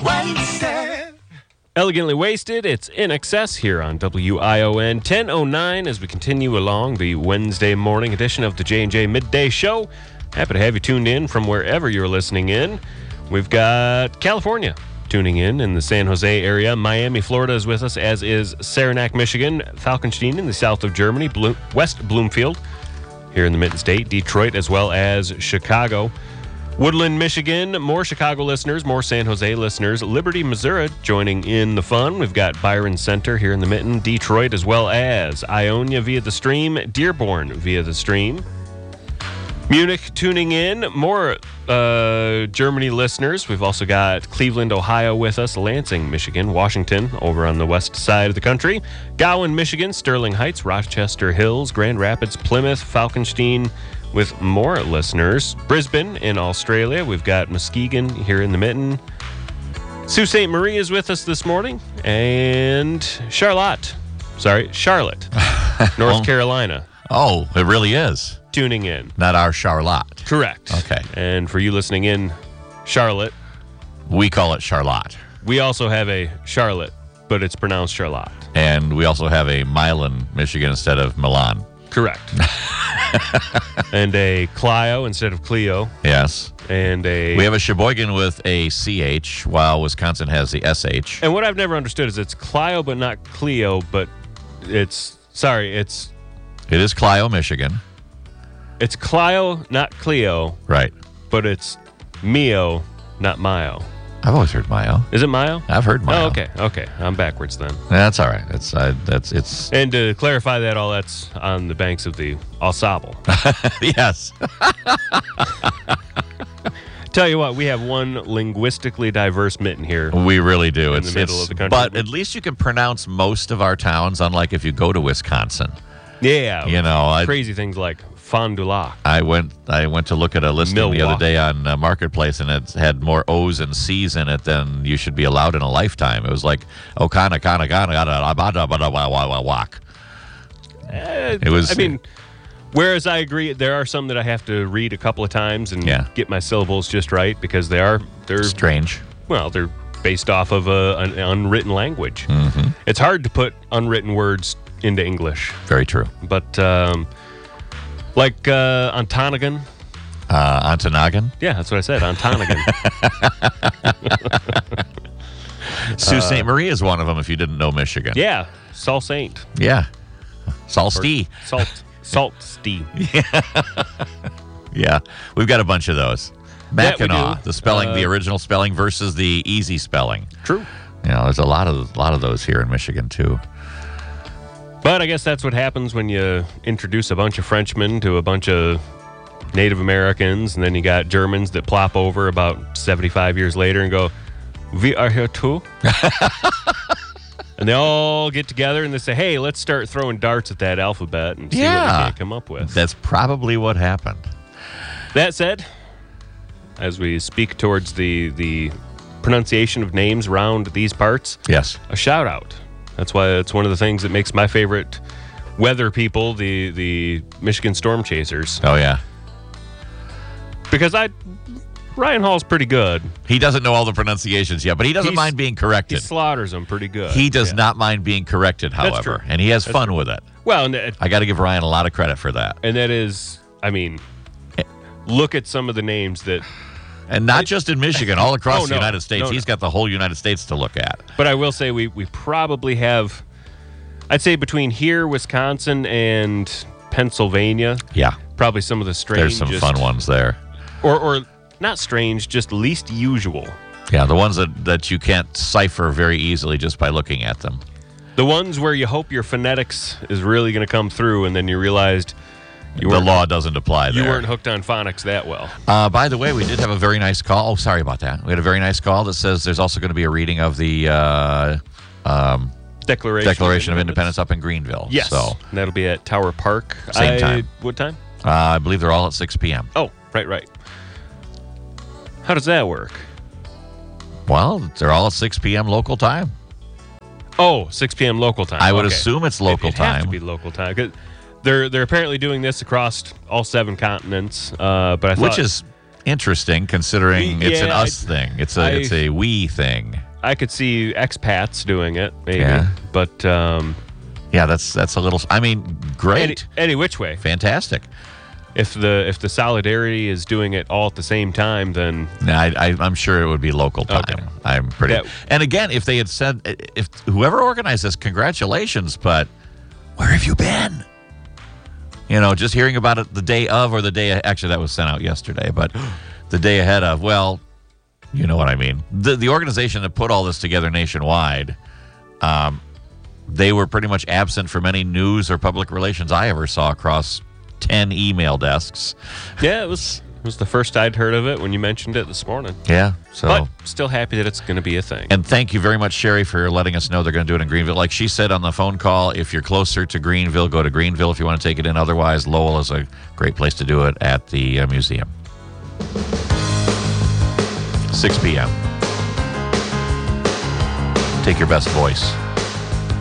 Elegantly Wasted, it's In Excess here on WION 10:09 as we continue along the Wednesday morning edition of the J&J Midday Show. Happy to have you tuned in from wherever you're listening in. We've got California tuning in the San Jose area. Miami, Florida is with us, as is Saranac, Michigan, Falkenstein in the south of Germany, West Bloomfield here in the Mitten State, Detroit, as well as Chicago. Woodland, Michigan, more Chicago listeners, more San Jose listeners. Liberty, Missouri, joining in the fun. We've got Byron Center here in the Mitten, Detroit, as well as Ionia via the stream, Dearborn via the stream. Munich tuning in, more Germany listeners. We've also got Cleveland, Ohio with us, Lansing, Michigan, Washington over on the west side of the country, Gowan, Michigan, Sterling Heights, Rochester Hills, Grand Rapids, Plymouth, Falkenstein, with more listeners. Brisbane in Australia. We've got Muskegon here in the Mitten. Sault Ste. Marie is with us this morning. And Charlotte, North Carolina. Oh, it really is. Tuning in. Not our Charlotte. Correct. Okay. And for you listening in Charlotte. We call it Charlotte. We also have a Charlotte, but it's pronounced Charlotte. And we also have a Milan, Michigan, instead of Milan. Correct. And a Clio instead of Clio. Yes. And we have a Sheboygan with a CH, while Wisconsin has the SH. And what I've never understood is it's Clio but not Clio, but it is Clio, Michigan. It's Clio, not Clio. Right. But it's Mio, not Mayo. I've always heard Mayo. Is it Mayo? I've heard Mayo. Oh, okay. I'm backwards then. That's all right. It's. And to clarify that, all that's on the banks of the Au Sable. Yes. Tell you what, we have one linguistically diverse Mitten here. We really do. In the middle of the country. But at least you can pronounce most of our towns, unlike if you go to Wisconsin. Yeah. Crazy things like Fond du Lac. I went to look at a listing the other day on Marketplace, and it had more O's and C's in it than you should be allowed in a lifetime. It was like Okana. It was. I mean, whereas I agree, there are some that I have to read a couple of times and get my syllables just right because they're strange. Well, they're based off of an unwritten language. Mm-hmm. It's hard to put unwritten words into English. Very true. But like Ontonagon. Ontonagon? Yeah, that's what I said, Ontonagon. Sault Ste. Marie is one of them if you didn't know Michigan. Yeah, Sault Ste. Yeah. Sault Ste. Sault Ste. Yeah, we've got a bunch of those. Mackinac, the spelling, the original spelling versus the easy spelling. True. There's a lot of those here in Michigan too. But I guess that's what happens when you introduce a bunch of Frenchmen to a bunch of Native Americans, and then you got Germans that plop over about 75 years later and go, "We are here too." And they all get together and they say, "Hey, let's start throwing darts at that alphabet and see what we can come up with." That's probably what happened. That said, as we speak towards the pronunciation of names around these parts, yes, a shout out. That's why it's one of the things that makes my favorite weather people, the Michigan Storm Chasers. Oh, yeah. Because Ryan Hall's pretty good. He doesn't know all the pronunciations yet, but he doesn't mind being corrected. He slaughters them pretty good. He does not mind being corrected, however, and he has fun with it. Well, I got to give Ryan a lot of credit for that. And that is, look at some of the names that... And not just in Michigan, all across the United States. No. He's got the whole United States to look at. But I will say we probably have, I'd say between here, Wisconsin, and Pennsylvania. Yeah. Probably some of the strangest. There's some fun ones there. Or not strange, just least usual. Yeah, the ones that you can't cipher very easily just by looking at them. The ones where you hope your phonetics is really going to come through, and then you realized... The law doesn't apply there. You weren't hooked on phonics that well. By the way, we did have a very nice call. Oh, sorry about that. We had a very nice call that says there's also going to be a reading of the Declaration of Independence up in Greenville. Yes. So that'll be at Tower Park. Same time. What time? I believe they're all at 6 p.m. Oh, right. How does that work? Well, they're all at 6 p.m. local time. Oh, 6 p.m. local time. I would assume it's local time. It has to be local time. 'Cause they're apparently doing this across all 7 continents. But I thought, which is interesting considering it's an us thing. It's a we thing. I could see expats doing it, maybe. Yeah. But yeah, that's a little. I mean, great. Any which way, fantastic. If the Solidarity is doing it all at the same time, then I'm sure it would be local time. Okay. I'm pretty. Yeah. And again, if they had said, if whoever organized this, congratulations, but where have you been? You know, just hearing about it the day of or the day. Actually, that was sent out yesterday, but the day ahead of. Well, you know what I mean. The organization that put all this together nationwide, they were pretty much absent from any news or public relations I ever saw across 10 email desks. Yeah, it was the first I'd heard of it when you mentioned it this morning. Yeah, so but still happy that it's going to be a thing. And thank you very much, Sherry, for letting us know they're going to do it in Greenville. Like she said on the phone call, if you're closer to Greenville, go to Greenville if you want to take it in. Otherwise, Lowell is a great place to do it at the museum. 6 p.m. Take your best voice.